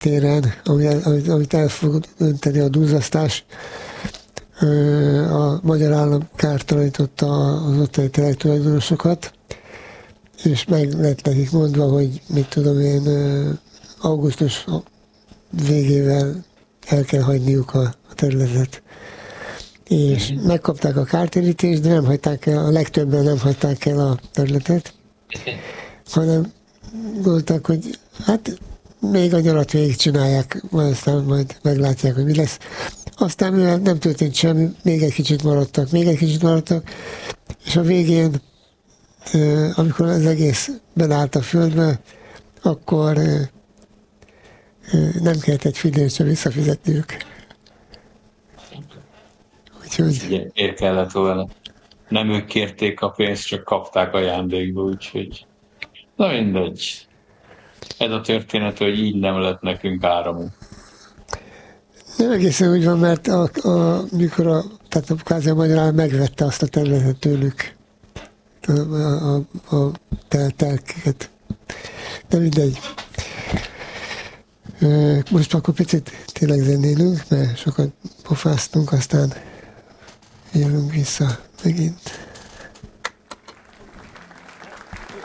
téren, amit el fog önteni a duzzasztás, a magyar állam kártalanította az ottani tulajdonosokat, és meg lett nekik mondva, hogy mit tudom én, augusztus végével el kell hagyniuk a területet. És megkapták a kártérítést, de nem hagyták el, a legtöbben nem hagyták el a területet, hanem gondolták, hogy hát még a nyarat végig csinálják, aztán majd meglátják, hogy mi lesz. Aztán mivel nem történt semmi, még egy kicsit maradtak, és a végén, amikor az egész belállt a földbe, akkor nem kellett egy fillért sem visszafizetniük. Úgyhogy ér kellett volna. Nem ők kérték a pénzt, csak kapták ajándékba, úgyhogy na mindegy. Ez a történet, hogy így nem lett nekünk áramunk. Nem egészen úgy van, mert mikor tehát a kvázi a magyar állam megvette azt a területet tőlük, a telkeket. De mindegy. Most akkor picit tényleg zenélünk, mert sokat pofáztunk, aztán jövünk vissza megint.